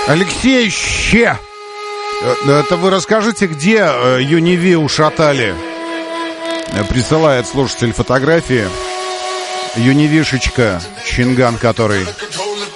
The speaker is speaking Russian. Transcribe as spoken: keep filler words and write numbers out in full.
Алексей Ще! Это вы расскажите, где Юниви ушатали? Присылает слушатель фотографии. Юнивишечка, Чинган который.